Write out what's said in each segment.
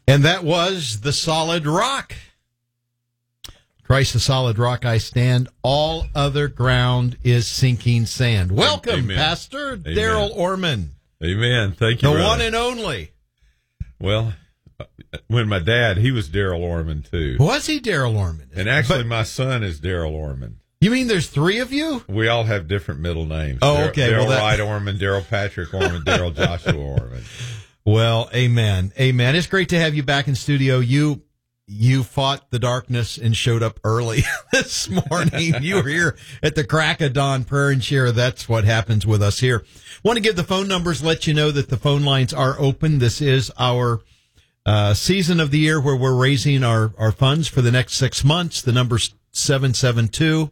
And that was the solid rock. Christ the solid rock I stand. All other ground is sinking sand. Welcome, Amen. Pastor Daryl Orman. Amen. Thank you, The brother. one and only. Well, when my dad, he was Daryl Orman, too. Was he Daryl Orman? And actually, my son is Daryl Orman. You mean there's three of you? We all have different middle names. Oh, okay. Daryl Well, Wright Orman, Daryl Patrick Orman, Daryl Joshua Orman. Well, amen. Amen. It's great to have you back in studio. You fought the darkness and showed up early this morning. You were here at the crack of dawn, prayer and share. That's what happens with us here. Want to give the phone numbers, let you know that the phone lines are open. This is our season of the year where we're raising our funds for the next 6 months. The number's 772-221-1100,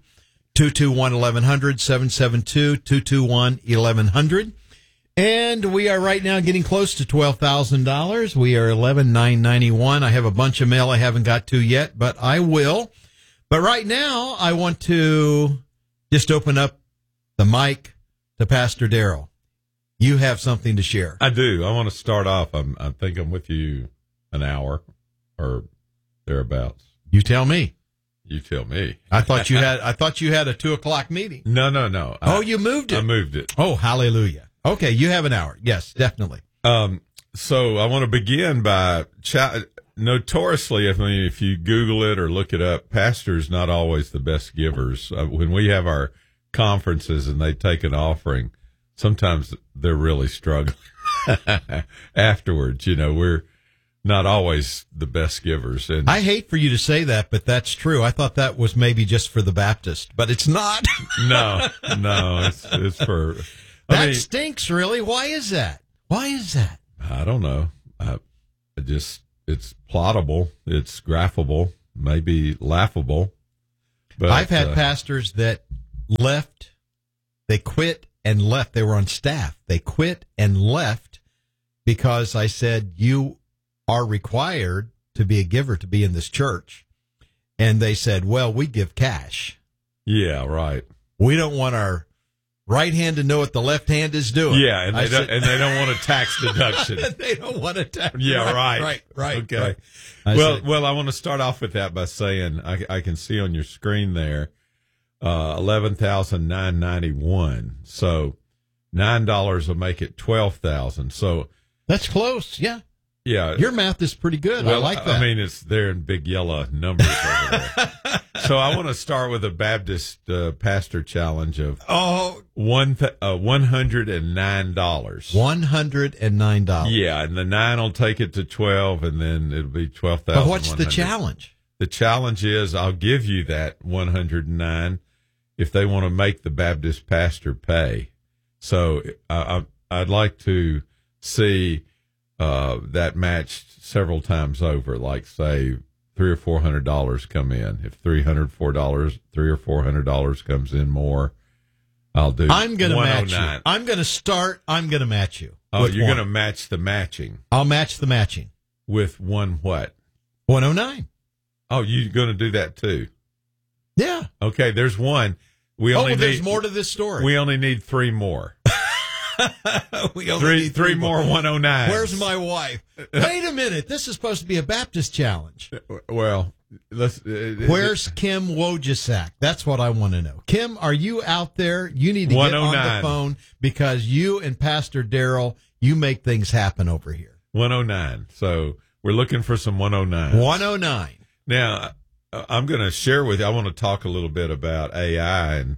772-221-1100. And we are right now getting close to $12,000. We are $11,991. I have a bunch of mail I haven't got to yet, but I will. But right now, I want to just open up the mic to Pastor Daryl. You have something to share. I do. I want to start off. I think I'm with you an hour or thereabouts. You tell me. You tell me. I thought you had a 2:00 meeting. No. Oh, you moved it. I moved it. Oh, hallelujah. Okay, you have an hour. Yes, definitely. So I want to begin by notoriously, if you Google it or look it up, pastors not always the best givers. When we have our conferences and they take an offering, sometimes they're really struggling afterwards. We're not always the best givers. And I hate for you to say that, but that's true. I thought that was maybe just for the Baptist, but it's not. No, it's for. That stinks, really. Why is that? I don't know. It's plottable. It's graphable, maybe laughable. But I've had pastors that left. They quit and left. They were on staff. They quit and left because I said, you are required to be a giver to be in this church. And they said, well, we give cash. Yeah, right. We don't want our right hand to know what the left hand is doing. Yeah, and they don't want a tax deduction. They don't want a tax. Yeah, right. Okay. Well, I want to start off with that by saying I can see on your screen there, $11,991. So $9 will make it $12,000. So that's close. Yeah. Yeah. Your math is pretty good. Well, I like that. I mean, it's there in big yellow numbers over there. So I want to start with a Baptist pastor challenge of $109. $109. Yeah, and the 9 will take it to 12, and then it'll be 12,000. But what's the challenge? The challenge is I'll give you that 109 if they want to make the Baptist pastor pay. So I'd like to see that matched several times over, like say $300 or $400 come in. If $300 or $400 comes in more, I'll do. I'm going to match you. I'm going to match you. Oh, you're going to match the matching. I'll match the matching with one what? 109. Oh, you're going to do that too? Yeah. Okay. There's one. There's more to this story. We only need 3 more. We only need three more 109s. Where's my wife? Wait a minute. This is supposed to be a Baptist challenge. Well, where's Kim Wojcicki? That's what I want to know. Kim, are you out there? You need to get on the phone because you and Pastor Daryl, you make things happen over here. 109. So we're looking for some 109. 109. Now, I'm going to share with you. I want to talk a little bit about AI, and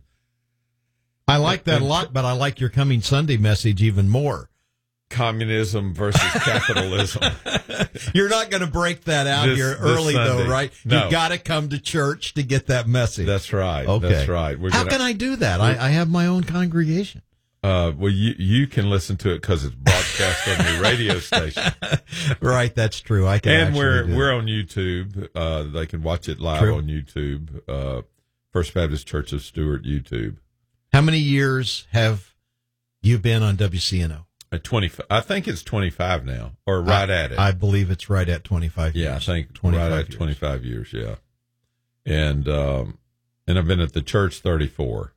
I like that a lot, but I like your coming Sunday message even more. Communism versus capitalism. You're not going to break that out here early, though, right? No. You've got to come to church to get that message. That's right. Okay. That's right. How can I do that? I have my own congregation. Well, you can listen to it because it's broadcast on your radio station. Right, that's true. I can. And we're on YouTube. They can watch it live on YouTube. First Baptist Church of Stuart YouTube. How many years have you been on WCNO? 25. I think it's 25 now, or right at it. I believe it's right at 25 years. Yeah, I think right at 25 years. Yeah, and I've been at the church 34.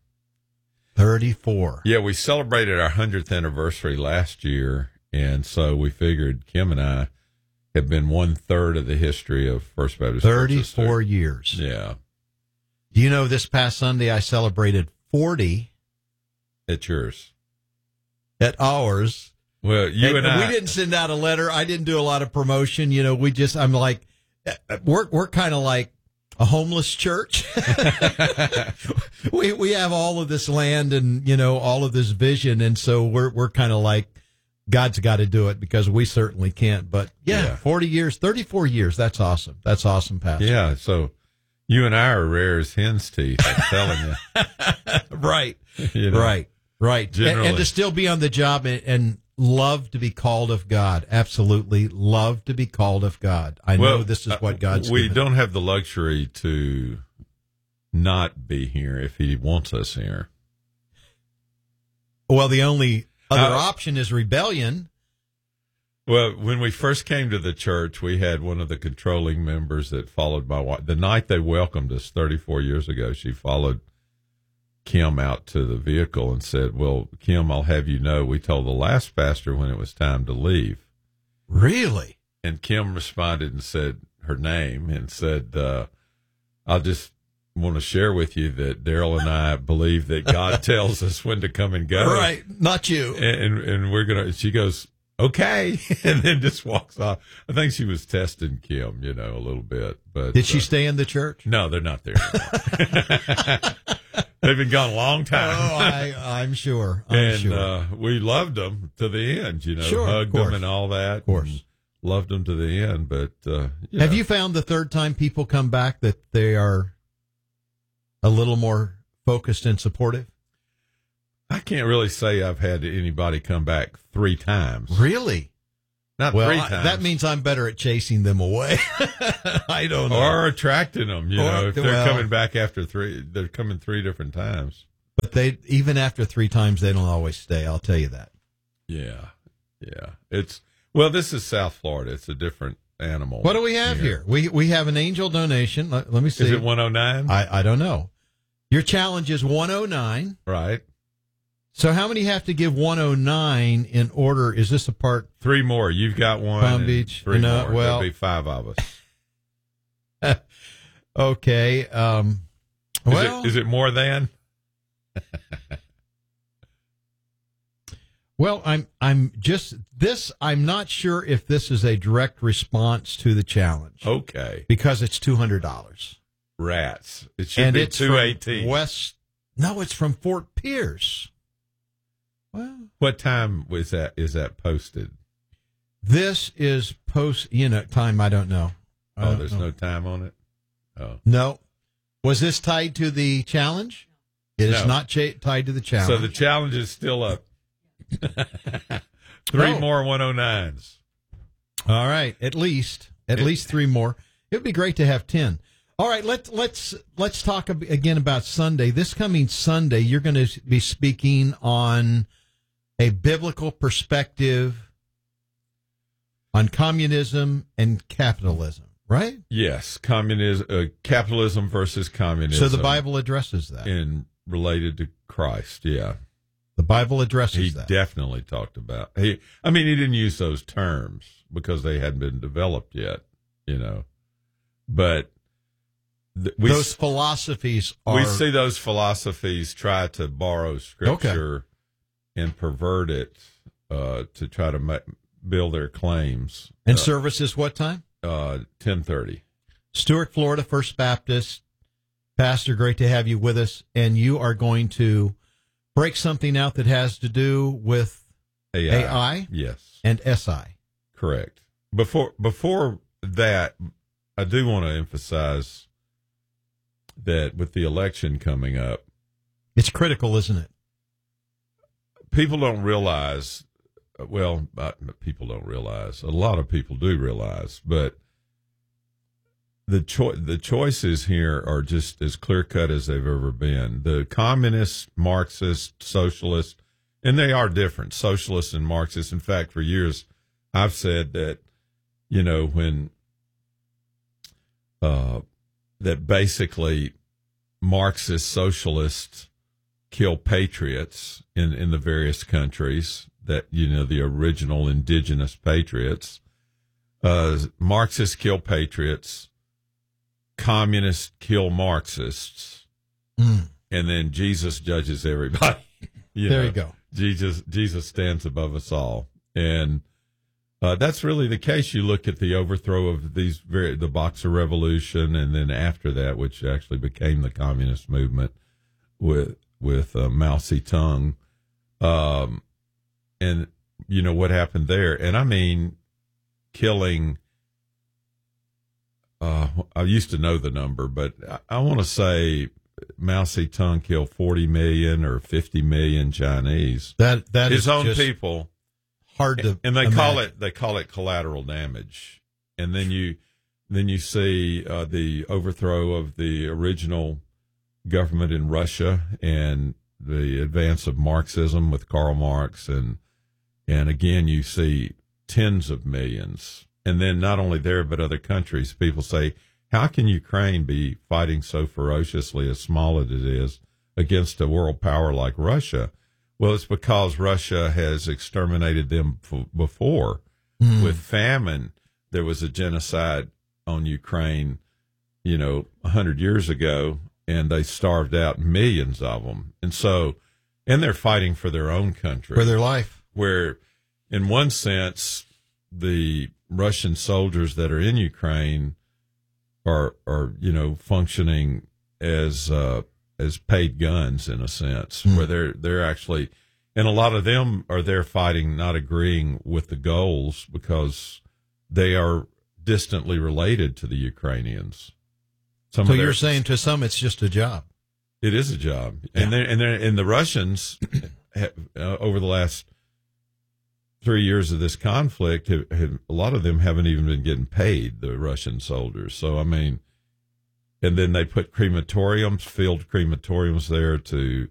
34. Yeah, we celebrated our 100th anniversary last year, and so we figured, Kim and I, have been 1/3 of the history of First Baptist Church. 34 years. Yeah. Do you know this past Sunday I celebrated 40 At yours. at ours? Well, you and I. We didn't send out a letter. I didn't do a lot of promotion. You know, I'm like, we're kind of like a homeless church. we have all of this land and, you know, all of this vision. And so we're kind of like, God's got to do it because we certainly can't. But yeah, 40 years, 34 years. That's awesome. That's awesome, Pastor. Yeah. So you and I are rare as hen's teeth. I'm telling you. Right. You know, Right. And to still be on the job and love to be called of God. Absolutely love to be called of God. I know this is what God's We given. don't have the luxury to not be here if he wants us here. Well, the only other option is rebellion. Well, when we first came to the church, we had one of the controlling members that followed my wife. The night they welcomed us 34 years ago, she followed Kim out to the vehicle and said, "Well, Kim, I'll have you know, we told the last pastor when it was time to leave." Really? And Kim responded and said her name and said, "I'll just want to share with you that Daryl and I believe that God tells us when to come and go." Right. Not you. And we're going to, she goes, "Okay." And then just walks off. I think she was testing Kim, you know, a little bit, but did she stay in the church? No, they're not there anymore. They've been gone a long time. Oh, I'm sure. We loved them to the end, you know, Sure, hugged them and all that. Of course. Loved them to the end. But have you found the third time people come back that they are a little more focused and supportive? I can't really say I've had anybody come back 3 times. Really? Not well, 3 times. That means I'm better at chasing them away. I don't know. Or attracting them, you know. If they're coming back after 3, they're coming 3 different times. But they, even after 3 times, they don't always stay. I'll tell you that. Yeah. This is South Florida. It's a different animal. What do we have here? We have an angel donation. Let me see. Is it 109? I don't know. Your challenge is 109. Right. So how many have to give 109 in order? Is this a part? 3 more. You've got 1. Palm Beach. 3 more. Well, There'll be 5 of us. Okay. Is it more than? Well, I'm not sure if this is a direct response to the challenge. Okay. Because it's $200. Rats. It should be 218. No, it's from Fort Pierce. Well, what time is that posted? This is time I don't know. There's no time on it? Oh. No. Was this tied to the challenge? It is not tied to the challenge. So the challenge is still up. 3 more 109s. All right, at least 3 more. It would be great to have 10. All right, let's talk again about Sunday. This coming Sunday, you're going to be speaking on a biblical perspective on communism and capitalism, right? Yes, capitalism versus communism. So the Bible addresses that. And related to Christ, yeah. The Bible addresses that. He definitely talked about. He didn't use those terms because they hadn't been developed yet, you know. But those philosophies are... We see those philosophies try to borrow Scripture and pervert it to try to build their claims. And service is what time? 10:30. Stuart, Florida, First Baptist. Pastor, great to have you with us. And you are going to break something out that has to do with AI? Yes. And SI. Correct. Before that, I do want to emphasize that with the election coming up, it's critical, isn't it? People don't realize, people don't realize, a lot of people do realize, but the choices here are just as clear-cut as they've ever been. The communists, Marxists, socialists, and they are different, socialists and Marxists. In fact, for years, I've said that, you know, when that basically Marxist socialists kill patriots in the various countries, that, you know, the original indigenous patriots, Marxists kill patriots, communists kill Marxists, and then Jesus judges everybody. You go. Jesus stands above us all, and that's really the case. You look at the overthrow of the Boxer Revolution, and then after that, which actually became the communist movement with Mao Zedong, and you know what happened there. And I mean, killing. I used to know the number, but I want to say Mao Zedong killed 40 million or 50 million Chinese. That his is own just people. hard to And they imagine. call it collateral damage. And then you see the overthrow of the original government in Russia and the advance of Marxism with Karl Marx, and again you see tens of millions. And then not only there but other countries. People say, how can Ukraine be fighting so ferociously, as small as it is, against a world power like Russia? Well, it's because Russia has exterminated them before. With famine. There was a genocide on Ukraine, 100 years ago, and they starved out millions of them. And they're fighting for their own country. For their life. Where, in one sense, the Russian soldiers that are in Ukraine are functioning as paid guns in a sense, where they're actually, and a lot of them are there fighting, not agreeing with the goals because they are distantly related to the Ukrainians. So you're saying to some it's just a job. It is a job, Yeah. and the Russians over the last 3 years of this conflict, a lot of them haven't even been getting paid, the Russian soldiers. So, I mean, and then they put filled crematoriums there to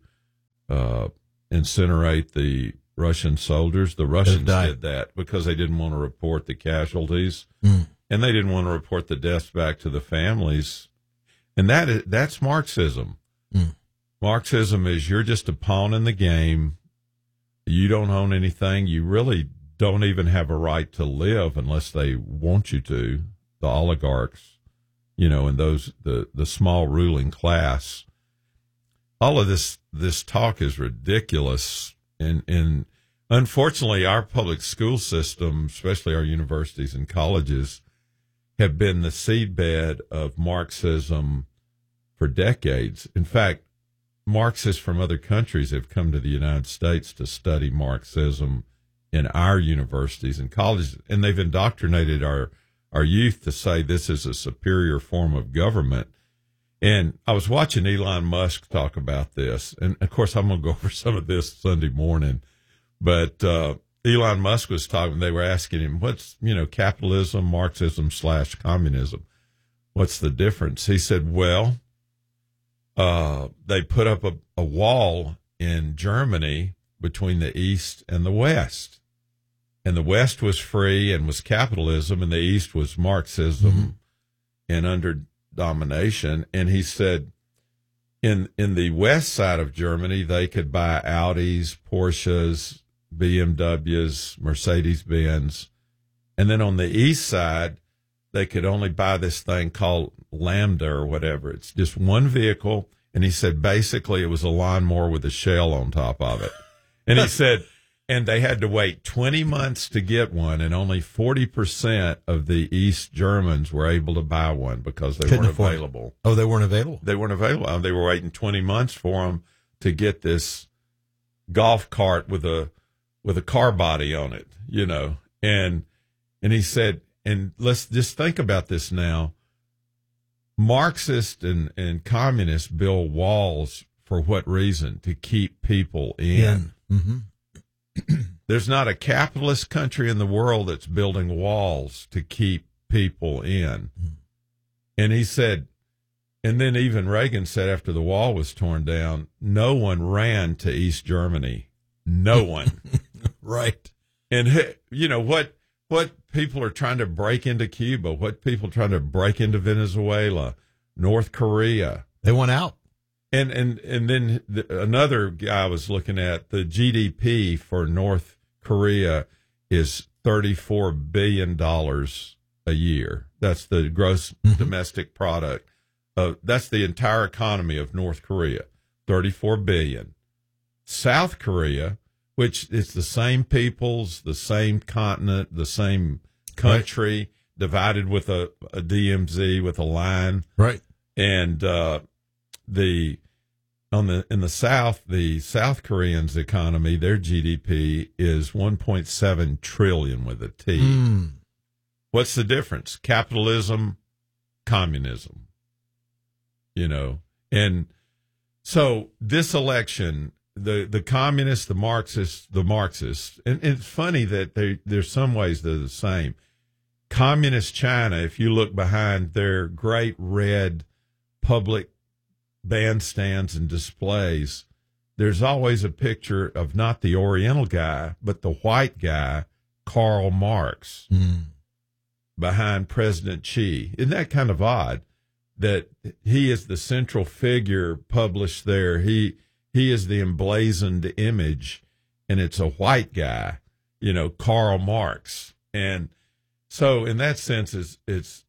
incinerate the Russian soldiers. The Russians did that because they didn't want to report the casualties, and they didn't want to report the deaths back to the families. And that's Marxism. Marxism is you're just a pawn in the game. You don't own anything. You really don't even have a right to live unless they want you to. The oligarchs, and the small ruling class. All of this talk is ridiculous. And unfortunately, our public school system, especially our universities and colleges, have been the seedbed of Marxism for decades. In fact, Marxists from other countries have come to the United States to study Marxism in our universities and colleges, and they've indoctrinated our youth to say this is a superior form of government. And I was watching Elon Musk talk about this, and of course I'm going to go over some of this Sunday morning, but Elon Musk was talking, they were asking him, what's, capitalism, Marxism / communism? What's the difference? He said, well, they put up a wall in Germany between the East and the West. And the West was free and was capitalism, and the East was Marxism and under domination. And he said in the West side of Germany, they could buy Audis, Porsches, BMWs, Mercedes-Benz. And then on the East side, they could only buy this thing called Lambda or whatever. It's just one vehicle. And he said, basically, it was a lawnmower with a shell on top of it. And he said, and they had to wait 20 months to get one, and only 40% of the East Germans were able to buy one because they weren't available. Oh, they weren't available? They weren't available. They were waiting 20 months for them to get this golf cart with a car body on it, And he said, and let's just think about this now. Marxists and communists build walls for what reason? To keep people in. There's not a capitalist country in the world that's building walls to keep people in. And he said, and then even Reagan said after the wall was torn down, no one ran to East Germany. No one. Right. And, what people are trying to break into Cuba, what people are trying to break into Venezuela, North Korea. They want out. And then another guy was looking at the GDP for North Korea is $34 billion a year. That's the gross domestic product. That's the entire economy of North Korea, $34 billion. South Korea, which is the same peoples, the same continent, the same country, right, divided with a DMZ with a line. Right. And in the South, the South Koreans' economy, their GDP is 1.7 trillion with a T. What's the difference? Capitalism, communism. And so this election, the communists, the Marxists, and it's funny that there's some ways they're the same. Communist China, if you look behind their great red public bandstands and displays, there's always a picture of not the Oriental guy, but the white guy, Karl Marx, behind President Xi. Isn't that kind of odd that he is the central figure published there? He is the emblazoned image, and it's a white guy, Karl Marx. And so in that sense, it's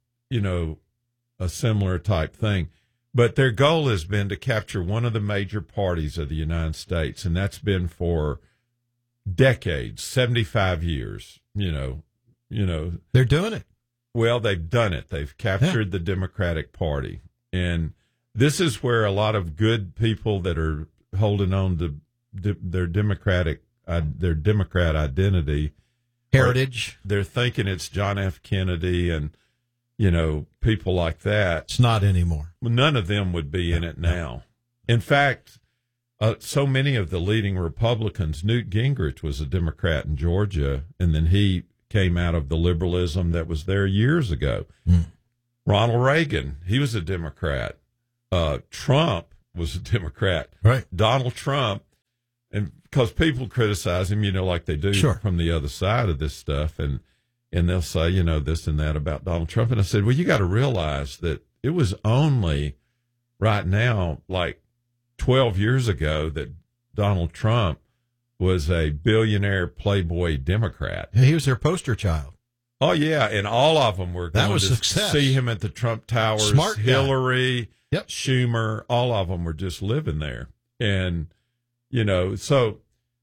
a similar type thing. But their goal has been to capture one of the major parties of the United States, and that's been for decades, 75 years, They're doing it. Well, they've done it. They've captured the Democratic Party. And this is where a lot of good people that are holding on to their Democrat identity, heritage, they're thinking it's John F. Kennedy and, people like that. It's not anymore. None of them would be in it now. In fact, so many of the leading Republicans, Newt Gingrich was a Democrat in Georgia, and then he came out of the liberalism that was there years ago. Ronald Reagan, he was a Democrat. Trump was a Democrat. Right. Donald Trump, and because people criticize him, like they do from the other side of this stuff, and they'll say, this and that about Donald Trump. And I said, well, you got to realize that it was only right now, like 12 years ago, that Donald Trump was a billionaire playboy Democrat. He was their poster child. Oh, yeah, and all of them were going to success. See him at the Trump Towers. Smart guy. Hillary, Schumer, all of them were just living there. And, so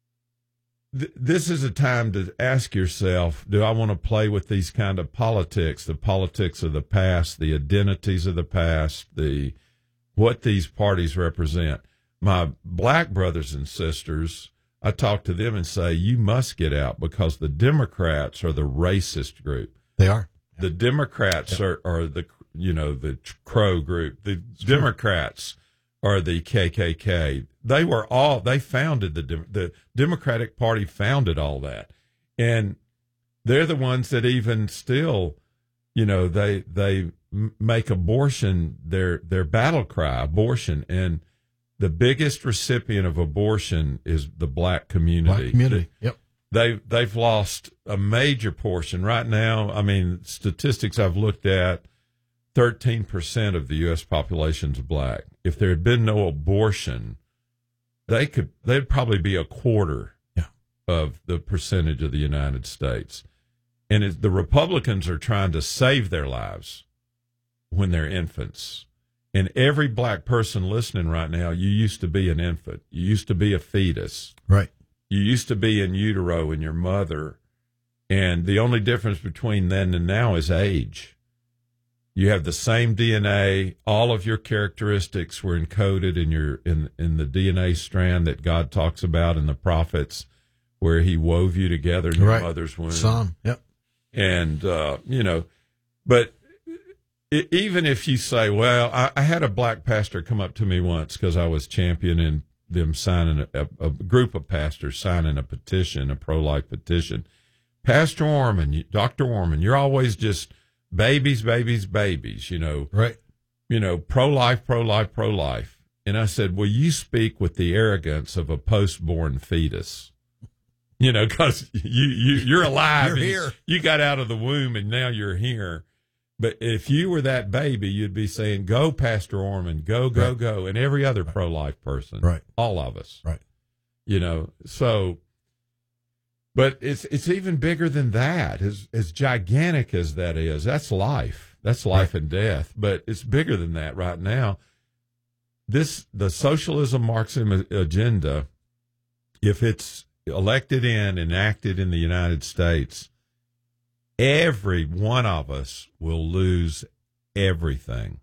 this is a time to ask yourself, do I want to play with these kind of politics, the politics of the past, the identities of the past, what these parties represent? My black brothers and sisters, I talk to them and say, you must get out because the Democrats are the racist group. They are. The Democrats are the Crow group. The Democrats are the KKK. They founded the Democratic Party founded all that. And they're the ones that even still, they make abortion their battle cry, abortion. And the biggest recipient of abortion is the black community. They've lost a major portion right now. I mean, statistics I've looked at, 13% of the U.S. population is black. If there had been no abortion, they'd probably be a quarter of the percentage of the United States. And the Republicans are trying to save their lives when they're infants. And every black person listening right now, you used to be an infant. You used to be a fetus. Right. You used to be in utero in your mother. And the only difference between then and now is age. You have the same DNA. All of your characteristics were encoded in the DNA strand that God talks about in the prophets, where he wove you together in your mother's womb. Psalm. Yep. And, but even if you say, well, I had a black pastor come up to me once because I was championing them signing a group of pastors signing a petition, a pro-life petition. Pastor Orman, Dr. Orman, you're always just babies, babies, babies, Right. Pro-life, pro-life, pro-life. And I said, well, you speak with the arrogance of a post-born fetus. Because you're alive. You're here. You got out of the womb and now you're here. But if you were that baby, you'd be saying, go, Pastor Orman, go, go, go. And every other pro-life person. Right. All of us. Right. So But it's even bigger than that. As gigantic as that is, that's life. That's life and death. But it's bigger than that right now. The socialism Marxism agenda, if it's elected in, enacted in the United States, every one of us will lose everything.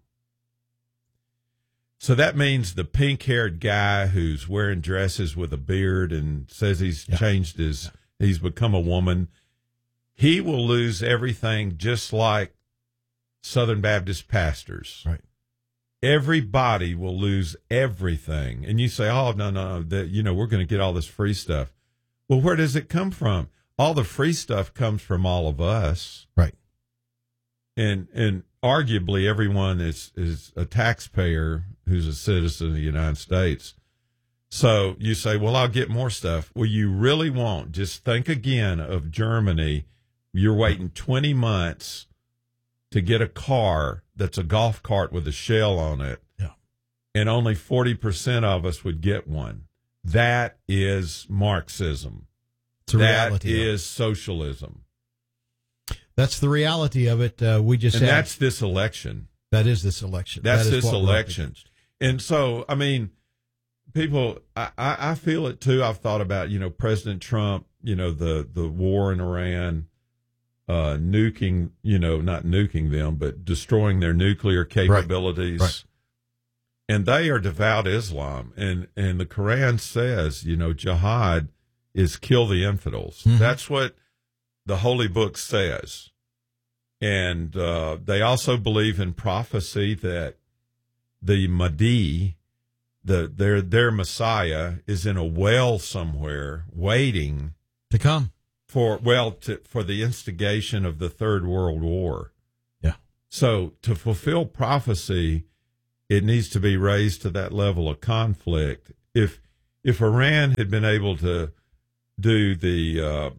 So that means the pink-haired guy who's wearing dresses with a beard and says he's changed he's become a woman, he will lose everything, just like Southern Baptist pastors. Right. Everybody will lose everything. And you say, oh, no, we're going to get all this free stuff. Well, where does it come from? All the free stuff comes from all of us. Right. And arguably everyone is a taxpayer who's a citizen of the United States. So you say, well, I'll get more stuff. Well, you really won't. Just think again of Germany. You're waiting 20 months to get a car that's a golf cart with a shell on it. Yeah. And only 40% of us would get one. That is Marxism. That is socialism. That's the reality of it. That's this election. That is this election. That's this election. And so, I mean, people, I feel it too. I've thought about, President Trump, the war in Iran, nuking, not nuking them, but destroying their nuclear capabilities. Right. And they are devout Islam. And the Quran says, jihad is kill the infidels. Mm-hmm. That's what the holy book says. And they also believe in prophecy that the Mahdi, their Messiah, is in a well somewhere waiting to come for the instigation of the Third World War. Yeah. So to fulfill prophecy, it needs to be raised to that level of conflict. If Iran had been able to do the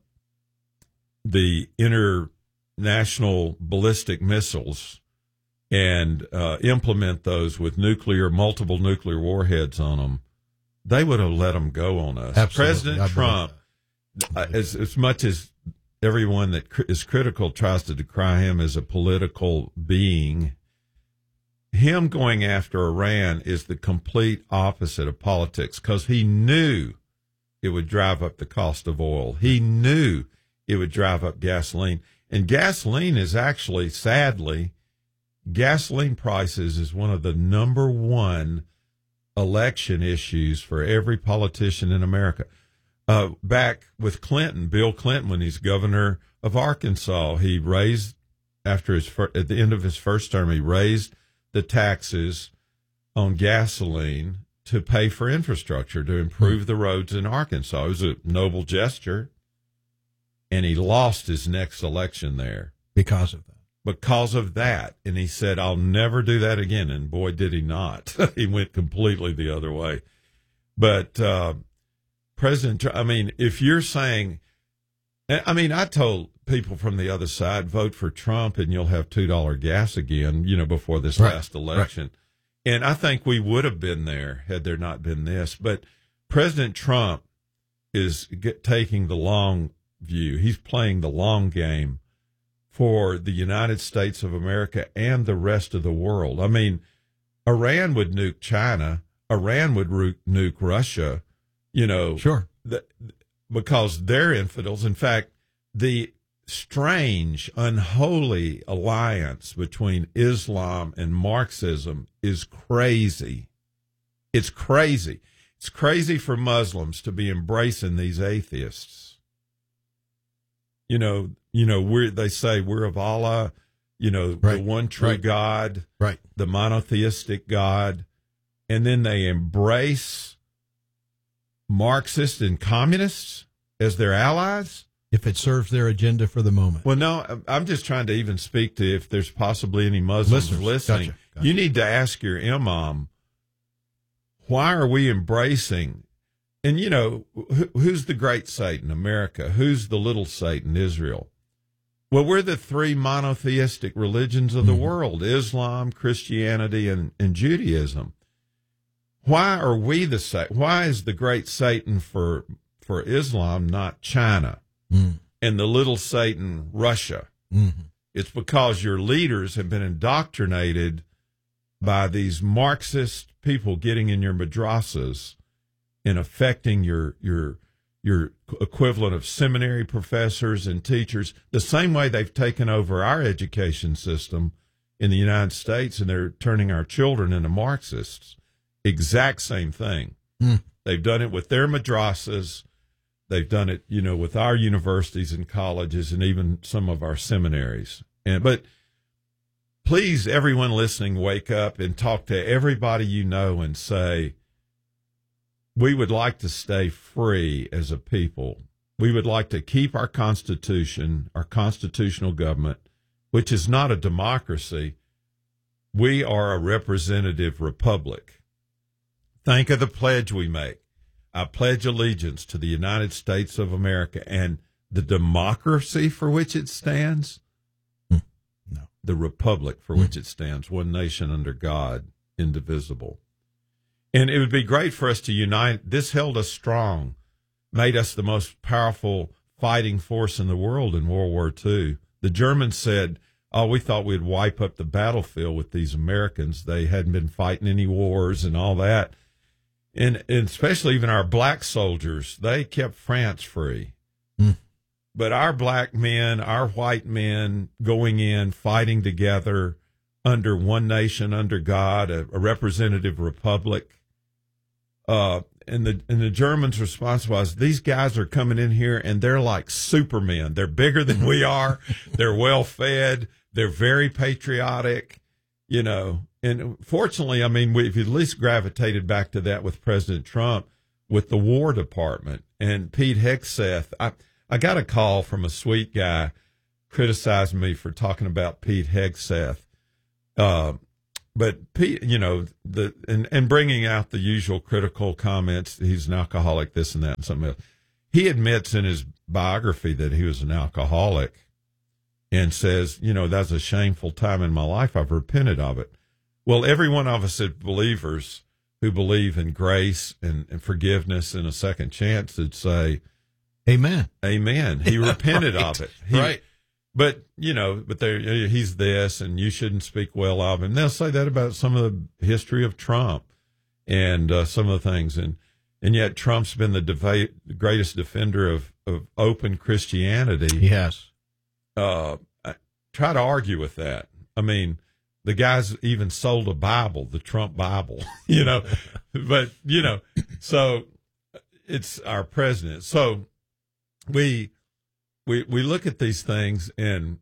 international ballistic missiles and implement those with multiple nuclear warheads on them, they would have let them go on us. Absolutely. President Trump, as much as everyone that is critical tries to decry him as a political being, him going after Iran is the complete opposite of politics, because he knew it would drive up the cost of oil. He knew it would drive up gasoline. And gasoline is actually, sadly, gasoline prices is one of the number one election issues for every politician in America. Back with Clinton, Bill Clinton, when he's governor of Arkansas, he raised, at the end of his first term, he raised the taxes on gasoline to pay for infrastructure, to improve the roads in Arkansas. It was a noble gesture. And he lost his next election there. Because of that. And he said, I'll never do that again. And boy, did he not. He went completely the other way. But President Trump, if you're saying, I told people from the other side, vote for Trump and you'll have $2 gas again, before this last election. Right. And I think we would have been there had there not been this. But President Trump is taking the long view. He's playing the long game for the United States of America and the rest of the world. Iran would nuke China. Iran would nuke Russia, Sure. Because they're infidels. In fact, the strange, unholy alliance between Islam and Marxism is crazy. It's crazy. It's crazy for Muslims to be embracing these atheists. They say we're of Allah, the one true God, the monotheistic God, and then they embrace Marxists and communists as their allies. If it serves their agenda for the moment. Well, no, I'm just trying to even speak to if there's possibly any Muslims listening. Gotcha. You need to ask your imam, why are we embracing? And, who's the great Satan? America. Who's the little Satan? Israel. Well, we're the three monotheistic religions of the world, Islam, Christianity, and Judaism. Why are we why is the great Satan for Islam not China? and the little Satan, Russia. Mm-hmm. It's because your leaders have been indoctrinated by these Marxist people getting in your madrasas and affecting your equivalent of seminary professors and teachers, the same way they've taken over our education system in the United States, and they're turning our children into Marxists. Exact same thing. They've done it with their madrasas. They've done it, with our universities and colleges and even some of our seminaries. But please, everyone listening, wake up and talk to everybody you know and say, we would like to stay free as a people. We would like to keep our Constitution, our constitutional government, which is not a democracy. We are a representative republic. Think of the pledge we make. I pledge allegiance to the United States of America and the democracy for which it stands. No. The republic for which it stands, one nation under God, indivisible. And it would be great for us to unite. This held us strong, made us the most powerful fighting force in the world in World War II. The Germans said, we thought we'd wipe up the battlefield with these Americans. They hadn't been fighting any wars and all that. And especially even our black soldiers, they kept France free. But our black men, our white men going in, fighting together under one nation, under God, a representative republic. And the Germans' response was, these guys are coming in here and they're like supermen. They're bigger than we are. They're well fed. They're very patriotic, And fortunately, we've at least gravitated back to that with President Trump, with the War Department and Pete Hegseth. I got a call from a sweet guy criticizing me for talking about Pete Hegseth. But Pete, and bringing out the usual critical comments, he's an alcoholic, this and that, and something else. He admits in his biography that he was an alcoholic and says, that's a shameful time in my life. I've repented of it. Well, every one of us as believers who believe in grace and forgiveness and a second chance would say, Amen. Amen. He repented Right. of it. Right. But, he's this and you shouldn't speak well of him. They'll say that about some of the history of Trump and some of the things. And yet Trump's been the greatest defender of open Christianity. He has. Try to argue with that. The guy's even sold a Bible, the Trump Bible, but, so it's our president. So we look at these things and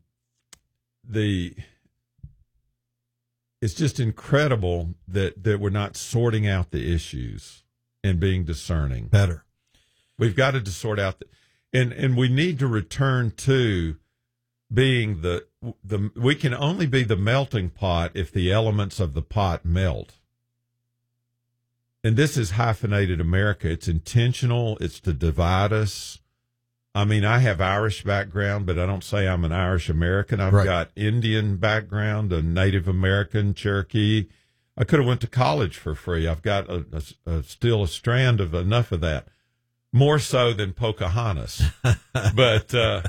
it's just incredible that we're not sorting out the issues and being discerning. Better. We've got to sort out and we need to return to being we can only be the melting pot if the elements of the pot melt. And this is hyphenated America. It's intentional. It's to divide us. I have Irish background, but I don't say I'm an Irish American. I've got Indian background, a Native American, Cherokee. I could have went to college for free. I've got still a strand of enough of that, more so than Pocahontas. But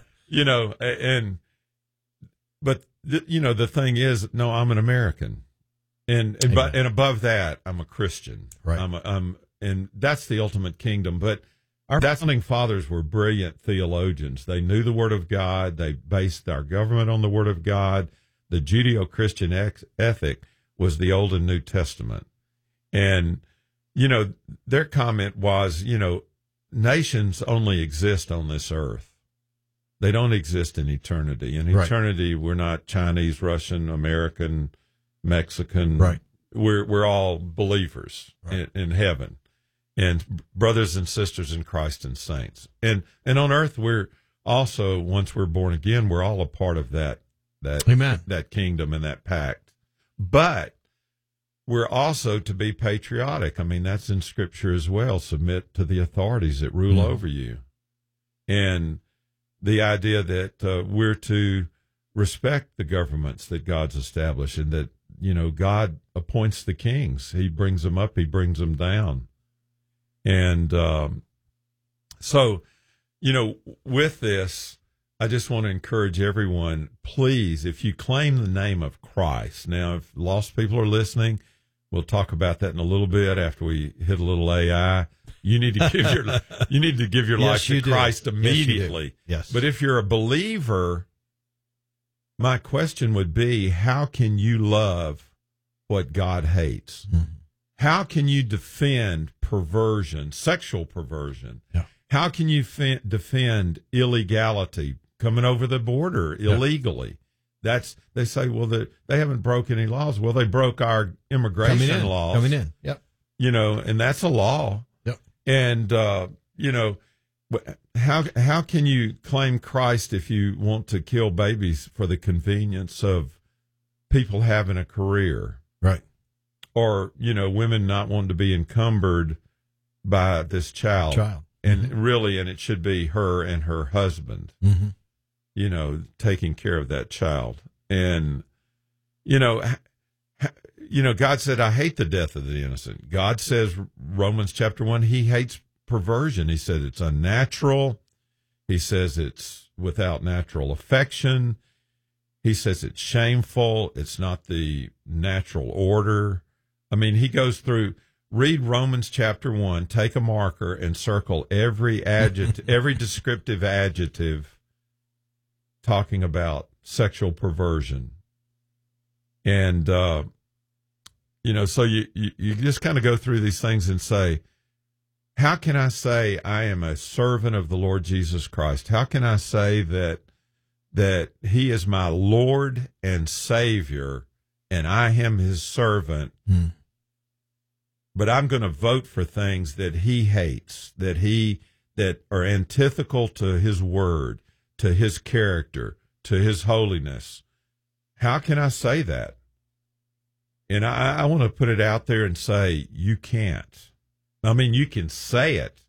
the thing is, no, I'm an American, and above that, I'm a Christian. Right. And that's the ultimate kingdom. But our founding fathers were brilliant theologians. They knew the Word of God. They based our government on the Word of God. The Judeo-Christian ethic was the Old and New Testament. And, their comment was, nations only exist on this earth. They don't exist in eternity. In eternity, we're not Chinese, Russian, American, Mexican. Right. We're all believers in heaven, and brothers and sisters in Christ and saints. And on earth, we're also, once we're born again, we're all a part of that Amen. That kingdom and that pact. But we're also to be patriotic. That's in Scripture as well. Submit to the authorities that rule over you, and the idea that we're to respect the governments that God's established, and that, God appoints the kings. He brings them up, he brings them down. And so, with this, I just want to encourage everyone, please, if you claim the name of Christ. Now, if lost people are listening, we'll talk about that in a little bit after we hit a little AI. You need to give your life to Christ immediately. Yes. But if you're a believer, my question would be, how can you love what God hates? Mm-hmm. How can you defend perversion, sexual perversion? Yeah. How can you defend illegality, coming over the border illegally? They say, well, they haven't broken any laws. Well, they broke our immigration laws. Coming in. Yep. And that's a law. Yep. And, how can you claim Christ if you want to kill babies for the convenience of people having a career? Right. Or, women not wanting to be encumbered by this child. And really, and it should be her and her husband, taking care of that child. And, God said, I hate the death of the innocent. God says, Romans chapter 1, he hates perversion. He said it's unnatural. He says it's without natural affection. He says it's shameful. It's not the natural order. I mean, he goes through, read Romans chapter 1, take a marker and circle every adjective, every descriptive adjective talking about sexual perversion. And, so you just kind of go through these things and say, how can I say I am a servant of the Lord Jesus Christ? How can I say that he is my Lord and Savior and I am his servant? But I'm going to vote for things that he hates, that are antithetical to his word, to his character, to his holiness. How can I say that? And I want to put it out there and say, you can't. I mean, you can say it,